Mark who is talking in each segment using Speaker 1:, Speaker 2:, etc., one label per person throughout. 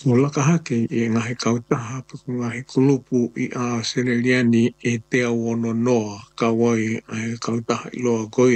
Speaker 1: O laka hake i ngahi kautaha puku ngahi kulupu i a Sereliani e te au ono noa ka wai ai kautaha i loa koe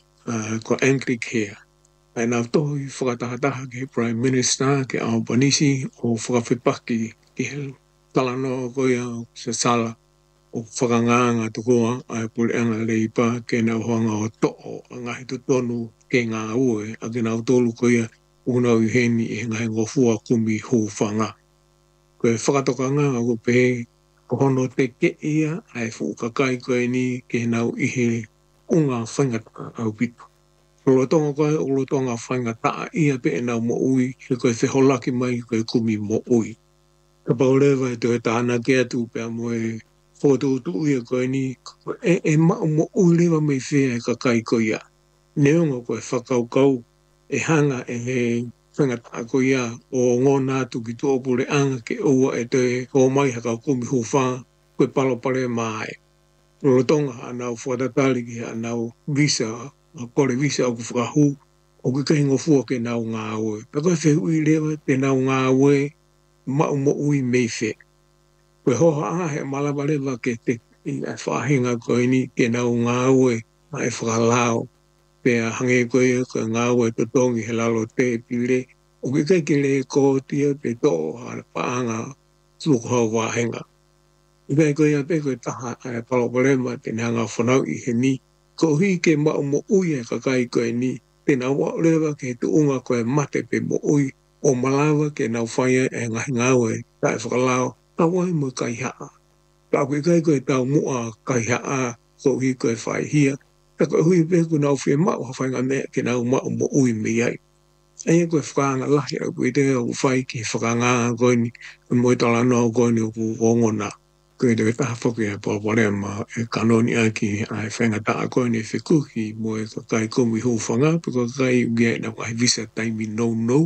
Speaker 1: ko Anglicare. Ai nā tohu i whakatahataha ke Prime Minister ke Albanese o whakawhipaki ki he talanoa koe au se sala o whakanganga tukoa ai puleanga leipa ke nau hoanga o to'o a ngahi tutonu ke ngā ue a ke nau tolu koe unau i heni e ngahi ngofua kumi hūwhanga. Koe whakatokanga o pe ko hono te ke ia ai whukakai koe ni ke nau i he unga whaingata au pitu. Ulotonga koe ulotonga whaingata ia pe e nau mo ui he koe wheholaki mai koe kumi mo ui. Ka paulewa e te tāna ke atu pe a moe whotutu ia koe ni e mau mo ui lewa me whea e kakai koe ia. Neonga koe whakaukau e hanga e he whaingata koe ia o ngona atu ki tō pule anga ke ua e te o mai haka kumi huwha koe palopare mai. Ulotonga anau whatatali ki anau visa, kore visa o ku whakahu o ke kahingo fua ke nau ngā ue. Pako e whehui lewa te nau ngā ue mau mo ui meiwhe. Koe hoha anga he malama lewa ke te i a whahinga koe ni ke nau ngā ue ai whakalao. Pea hange koe koe ngā ue totongi he lalo te pile. O ke kai ke le ko tia te tō hana paanga tuku hau wāhenga. I kai koe a pe koe taha ai palopalema te hanga whanau i he ni. Ko hi ke mau mo ui e kakai koe ni. Te nau wau lewa ke tu unga koe mate pe mo ui. O malawa ke nau whaia e ngahi ngāwe tae whakalao. Tawai mo kai haa. Tau ke kai koe tau mua kai haa. Ko hi koe whai hia. Ta koe hui pe koe nau whia mau hawhainga mea ke nau mau mo ui me ai. Aia koe whakaanga lahi au koe te au whai ki whakaanga koe ni. Moi tala no koe ni o ku wongona. Koe te taha whoki e pōparea ma e kanoni aki ai whainga taa koe ni whikuhi mo e kakai kumi hūwhanga. Piko kai ugia e nau kai visa taimi no no.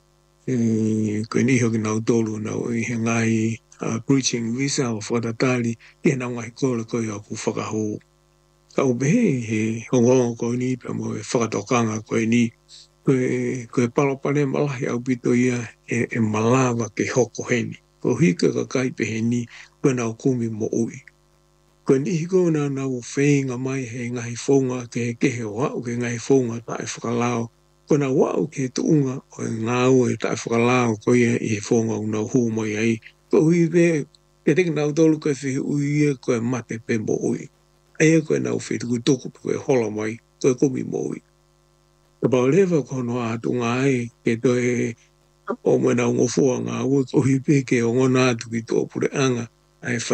Speaker 1: Koe ni hoki nau tolu nau i he ngai preaching visa o whakatatali. I he nau ngai kore koe au ku whakahu. Ka ubehe he hongongo koe ni pe mo e whakatokanga koe ni. Koe palopane malahi au pito ia e malawa ke hoko heni. Ko hika ka kai pehe ni koe nau kumi mo ui. Koe ni hiko na nau whainga mai he ngahi whaunga ke kehe o wau ke ngahi whaunga tae whakalao. Koe nau wau ke tuunga o e ngāu e tae whakalao koe ia i he whaunga o nau hū mai ai. Ko hui pe ke teki nau tolu koe whihi ui ia koe mate pe mo ui. Eia koe nau whituku tuku koe hola mai koe kumi mo ui. Ka pao lewa kono atu ngā e ke toi o mena ngofua ngā ue ko hipe ke o ngona atu ki tō pure anga ai